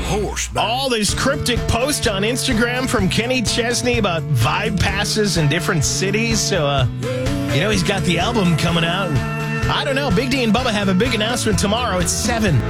horse, baby. All this cryptic post on Instagram from Kenny Chesney about vibe passes in different cities. So, he's got the album coming out. I don't know. Big D and Bubba have a big announcement tomorrow at 7.